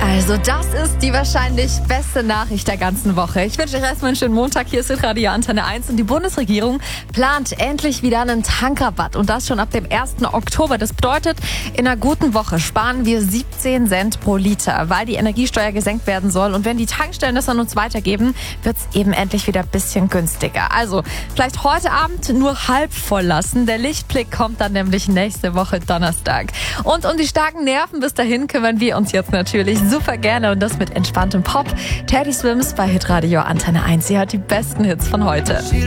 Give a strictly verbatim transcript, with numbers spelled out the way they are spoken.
Also das ist die wahrscheinlich beste Nachricht der ganzen Woche. Ich wünsche euch erstmal einen schönen Montag. Hier ist Radio Antenne eins und die Bundesregierung plant endlich wieder einen Tankrabatt und das schon ab dem ersten Oktober. Das bedeutet, in einer guten Woche sparen wir siebzehn Cent pro Liter, weil die Energiesteuer gesenkt werden soll. Und wenn die Tankstellen das an uns weitergeben, wird es eben endlich wieder ein bisschen günstiger. Also vielleicht heute Abend nur halb voll lassen. Der Lichtblick kommt dann nämlich nächste Woche Donnerstag. Und um die starken Nerven bis dahin kümmern wir uns jetzt natürlich super gerne und das mit entspanntem Pop. Teddy Swims bei Hitradio Antenne eins. Sie hat die besten Hits von heute.